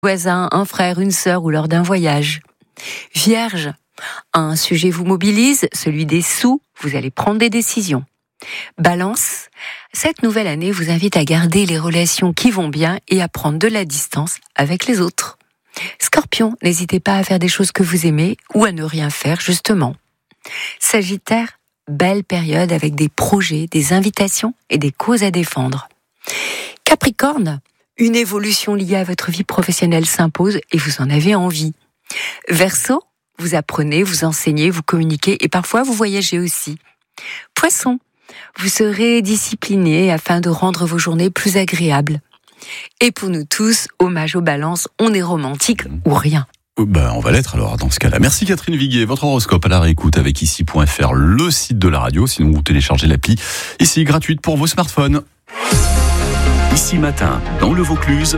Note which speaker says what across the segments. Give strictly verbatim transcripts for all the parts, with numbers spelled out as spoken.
Speaker 1: voisin, un frère, une sœur ou lors d'un voyage. Vierge, un sujet vous mobilise, celui des sous, vous allez prendre des décisions. Balance, cette nouvelle année vous invite à garder les relations qui vont bien et à prendre de la distance avec les autres. Scorpion, n'hésitez pas à faire des choses que vous aimez ou à ne rien faire justement. Sagittaire, belle période avec des projets, des invitations et des causes à défendre. Capricorne, une évolution liée à votre vie professionnelle s'impose et vous en avez envie. Verseau, vous apprenez, vous enseignez, vous communiquez et parfois vous voyagez aussi. Poisson, vous serez discipliné afin de rendre vos journées plus agréables. Et pour nous tous, hommage aux balances, on est romantique ou rien.
Speaker 2: Ben, on va l'être alors dans ce cas-là. Merci Catherine Viguier. Votre horoscope à la réécoute avec ici point f r, le site de la radio. Sinon vous téléchargez l'appli ici gratuite pour vos smartphones.
Speaker 3: Ici Matin, dans le Vaucluse,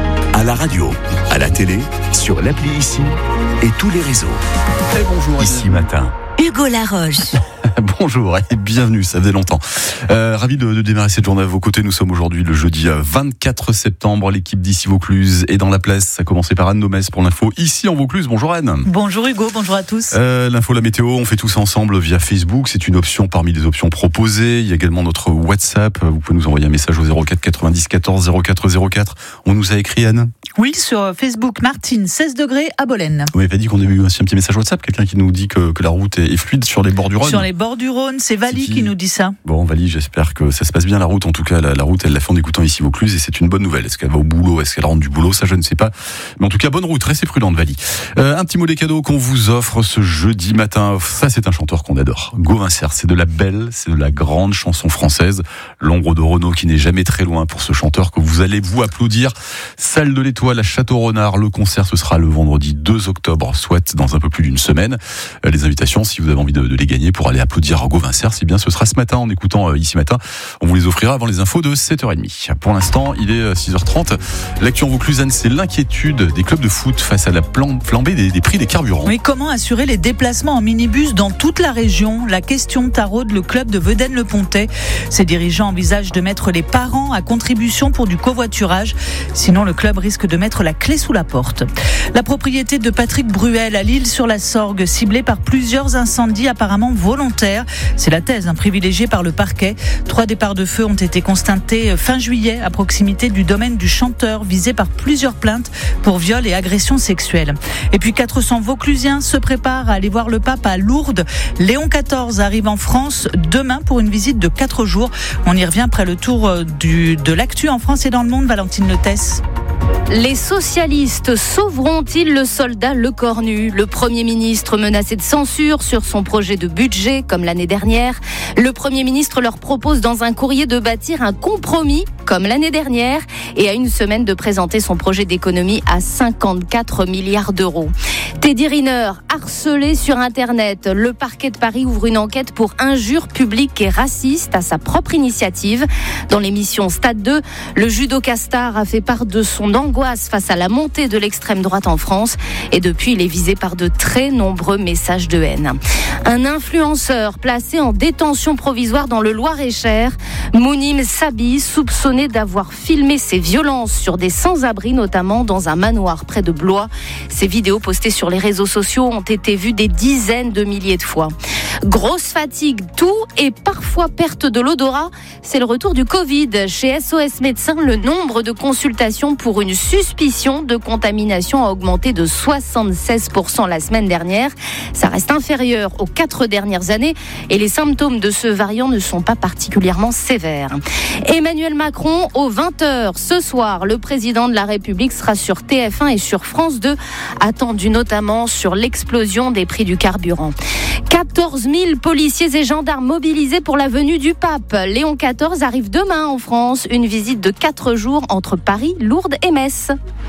Speaker 3: à la radio, à la télé, sur l'appli Ici et tous les réseaux.
Speaker 2: Et bonjour.
Speaker 3: Ici Matin.
Speaker 4: Hugo Laroche.
Speaker 2: Bonjour et bienvenue, ça faisait longtemps. Euh, ravi de, de démarrer cette journée à vos côtés. Nous sommes aujourd'hui le jeudi vingt-quatre septembre. L'équipe d'Ici Vaucluse est dans la place. Ça a commencé par Anne Nomès pour l'info ici en Vaucluse. Bonjour Anne.
Speaker 5: Bonjour Hugo, bonjour à tous.
Speaker 2: Euh, l'info, la météo, on fait tous ensemble via Facebook. C'est une option parmi les options proposées. Il y a également notre WhatsApp. Vous pouvez nous envoyer un message au zéro quatre quatre-vingt-dix quatorze zéro quatre zéro quatre. On nous a écrit Anne.
Speaker 5: Oui, sur Facebook, Martine, seize degrés à Bolène.
Speaker 2: Vous m'avez dit qu'on avait eu aussi un petit message WhatsApp. Quelqu'un qui nous dit que, que la route est, est fluide sur les bords du Rhône.
Speaker 5: Sur les bords du Rhône, c'est Vali qui nous dit ça.
Speaker 2: Bon, Vali, j'espère que ça se passe bien la route. En tout cas, la, la route, elle l'a fait en écoutant ici Vaucluse et c'est une bonne nouvelle. Est-ce qu'elle va au boulot? Est-ce qu'elle rentre du boulot? Ça, je ne sais pas. Mais en tout cas, bonne route. Restez prudente, Vali. Euh, un petit mot des cadeaux qu'on vous offre ce jeudi matin. Ça, c'est un chanteur qu'on adore. Gauvin Cerf, c'est de la belle, c'est de la grande chanson française. L'ombre de Renaud qui n'est jamais très loin pour ce chanteur que vous allez vous applaudir. Salle de l'Étoile à Château-Renard. Le concert, ce sera le vendredi deux octobre, soit dans un peu plus d'une semaine. Euh, les invitations, si vous avez envie de, de les gagner pour aller applaudir Gauvin Cerf, c'est bien, ce sera ce matin en écoutant euh, Ici Matin. On vous les offrira avant les infos de sept heures trente. Pour l'instant, il est six heures trente. L'actu en Vaucluse, c'est l'inquiétude des clubs de foot face à la flambée des, des prix des carburants.
Speaker 5: Oui, comment assurer les déplacements en minibus dans toute la région? La question taraude le club de Vedène-le-Pontet. Ses dirigeants envisagent de mettre les parents à contribution pour du covoiturage. Sinon, le club risque de mettre la clé sous la porte. La propriété de Patrick Bruel à L'Isle-sur-la-Sorgue, ciblée par plusieurs incendies apparemment volontaires. C'est la thèse hein, privilégiée par le parquet. Trois départs de feu ont été constatés fin juillet à proximité du domaine du chanteur, visé par plusieurs plaintes pour viol et agression sexuelle. Et puis quatre cents Vauclusiens se préparent à aller voir le pape à Lourdes. Léon quatorze arrive en France demain pour une visite de quatre jours. On y revient après le tour du, de l'actu en France et dans le monde. Valentine Letès.
Speaker 4: Les socialistes sauveront-ils le soldat Lecornu? Le Premier ministre menacé de censure sur son projet de budget, comme l'année dernière. Le Premier ministre leur propose dans un courrier de bâtir un compromis, comme l'année dernière, et à une semaine de présenter son projet d'économie à cinquante-quatre milliards d'euros. Teddy Riner, harcelé sur Internet. Le parquet de Paris ouvre une enquête pour injures publiques et racistes à sa propre initiative. Dans l'émission Stade deux, le judoka star a fait part de son angoisse face à la montée de l'extrême droite en France et depuis il est visé par de très nombreux messages de haine. Un influenceur placé en détention provisoire dans le Loir-et-Cher, Mounim Sabi, soupçonné d'avoir filmé ses violences sur des sans-abri, notamment dans un manoir près de Blois. Ces vidéos postées sur les réseaux sociaux ont été vues des dizaines de milliers de fois. Grosse fatigue, toux et parfois perte de l'odorat, c'est le retour du Covid. Chez S O S Médecins, le nombre de consultations pour une suspicion de contamination a augmenté de soixante-seize pour cent la semaine dernière. Ça reste inférieur aux quatre dernières années et les symptômes de ce variant ne sont pas particulièrement sévères. Emmanuel Macron, aux vingt heures ce soir, le président de la République sera sur T F un et sur France deux, attendu notamment sur l'explosion des prix du carburant. quatorze mille policiers et gendarmes mobilisés pour la venue du pape. Léon quatorze arrive demain en France. Une visite de quatre jours entre Paris, Lourdes et Metz.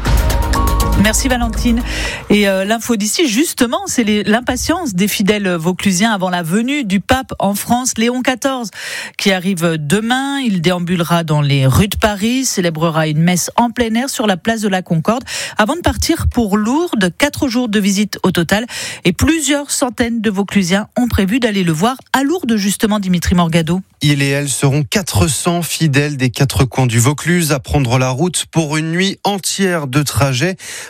Speaker 5: Merci Valentine. Et euh, l'info d'ici, justement, c'est les, l'impatience des fidèles vauclusiens avant la venue du pape en France, Léon quatorze, qui arrive demain. Il déambulera dans les rues de Paris, célébrera une messe en plein air sur la place de la Concorde, avant de partir pour Lourdes. Quatre jours de visite au total, et plusieurs centaines de vauclusiens ont prévu d'aller le voir à Lourdes, justement, Dimitri Morgado.
Speaker 6: Il et elle seront quatre cents fidèles des quatre coins du Vaucluse à prendre la route pour une nuit entière de trajet.